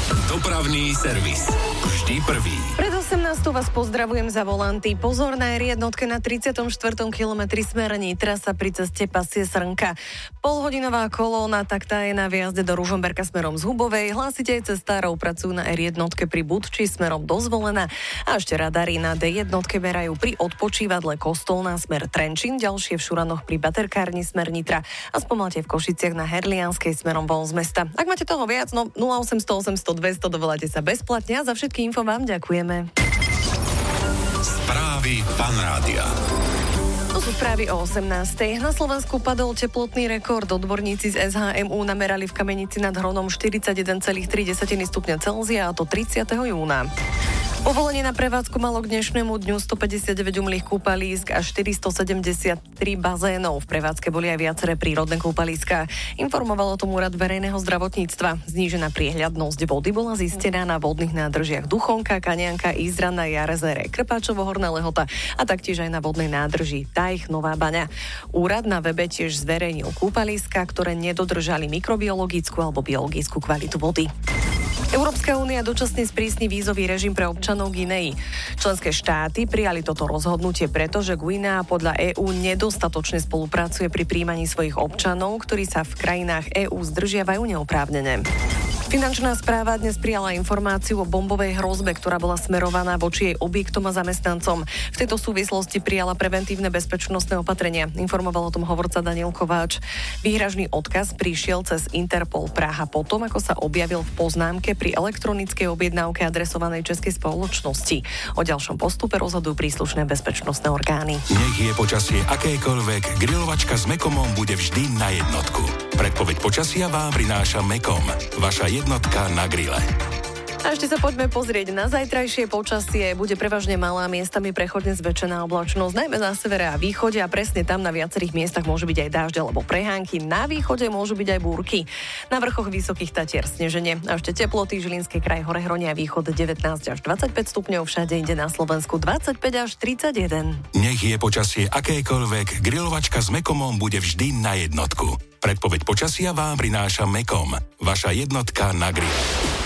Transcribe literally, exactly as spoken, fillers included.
Dopravný servis. Vždy prvý. Pred osemnástou vás pozdravujem za volanty. Pozor na er jednotke na tridsiatom štvrtom kilometri smer Nitra sa pri ceste pasie Srnka. Polhodinová kolóna, tak tá je na výjazde do Ružomberka smerom z Hubovej. Hlasite aj cestárov pracujú na er jednotke pri Budči smerom do Zvolena. A ešte radary na dé jednotke berajú pri odpočívadle Kostolná smer Trenčín, ďalšie v Šuranoch pri Baterkárni smer Nitra a spomalte v Košiciach na Herlianskej smerom von z mesta. Ak máte toho viac, no nula osemsto osemsto dvesto dovoláte sa bezplatne a za všetky info vám ďakujeme. Správy Fan Rádia. To sú správy o osemnástej. Na Slovensku padol teplotný rekord. Odborníci z es há em ú namerali v Kamenici nad Hronom štyridsaťjeden celá tri stupňa Celzia, a to tridsiateho júna. Povolenie na prevádzku malo k dnešnému dňu stopäťdesiatdeväť umelých kúpalísk a štyristosedemdesiattri bazénov. V prevádzke boli aj viaceré prírodné kúpaliská. Informoval o tom Úrad verejného zdravotníctva. Znížená priehľadnosť vody bola zistená na vodných nádržiach Duchonka, Kanianka, Izrana, Jarezere, Krpáčovo, Horná Lehota a taktiež aj na vodnej nádrži Tajch, Nová Baňa. Úrad na webe tiež zverejnil kúpaliská, ktoré nedodržali mikrobiologickú alebo biologickú kvalitu vody. Európska únia dočasne sprísni vízový režim pre občanov Guinei. Členské štáty prijali toto rozhodnutie preto, že Guinea podľa EÚ nedostatočne spolupracuje pri príjmaní svojich občanov, ktorí sa v krajinách EÚ zdržiavajú neoprávnene. Finančná správa dnes prijala informáciu o bombovej hrozbe, ktorá bola smerovaná voči jej objektom a zamestnancom. V tejto súvislosti prijala preventívne bezpečnostné opatrenia. Informoval o tom hovorca Daniel Kováč. Výhražný odkaz prišiel cez Interpol Praha potom, ako sa objavil v poznámke pri elektronickej objednávke adresovanej českej spoločnosti. O ďalšom postupe rozhodujú príslušné bezpečnostné orgány. Nech je počasie akékoľvek, grilovačka s Mekomom bude vždy na jednotku. Predpoveď počasia vám prináša Mekom, vaša jednotka na grille. A ešte sa poďme pozrieť na zajtrajšie počasie. Bude prevažne malá, miestami prechodne zväčšená oblačnosť, najmä na severe a východe, a presne tam na viacerých miestach môže byť aj dážď alebo prehánky. Na východe môžu byť aj búrky. Na vrchoch Vysokých Tatier sneženie. A ešte teploty: Žilinský kraj, Hore Hronia, východ devätnásť až dvadsaťpäť stupňov, všade inde na Slovensku dvadsaťpäť až tridsaťjeden. Nech je počasie akékoľvek, grilovačka s Mekomom bude vždy na jednotku. Predpoveď počasia vám prináša Mekom, vaša jednotka na grille.